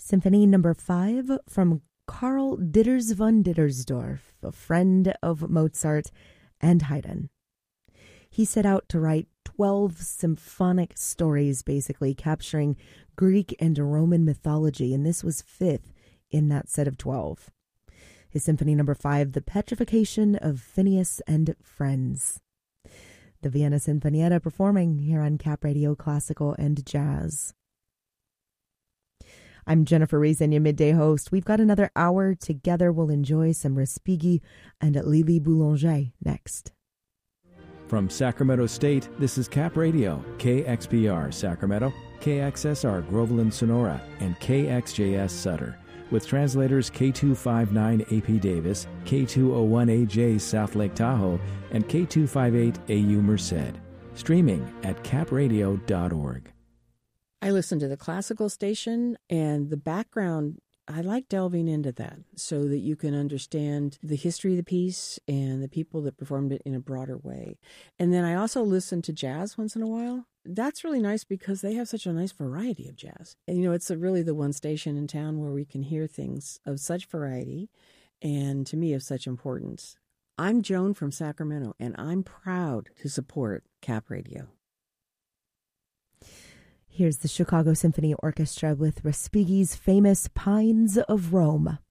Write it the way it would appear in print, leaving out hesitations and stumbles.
Symphony Number 5 from Karl Ditters von Dittersdorf, a friend of Mozart and Haydn. He set out to write 12 symphonic stories, basically capturing Greek and Roman mythology, and this was fifth in that set of 12. His Symphony Number 5, The Petrification of Phineas and Friends. The Vienna Sinfonietta performing here on Cap Radio Classical and Jazz. I'm Jennifer Reason, your midday host. We've got another hour together. We'll enjoy some Respighi and Lili Boulanger next. From Sacramento State, this is Cap Radio, KXPR Sacramento, KXSR Groveland Sonora, and KXJS Sutter, with translators K259 AP Davis, K201AJ South Lake Tahoe, and K258 AU Merced. Streaming at capradio.org. I listen to the classical station, and the background, I like delving into that so that you can understand the history of the piece and the people that performed it in a broader way. And then I also listen to jazz once in a while. That's really nice because they have such a nice variety of jazz. And, it's really the one station in town where we can hear things of such variety and, to me, of such importance. I'm Joan from Sacramento, and I'm proud to support Cap Radio. Here's the Chicago Symphony Orchestra with Respighi's famous Pines of Rome.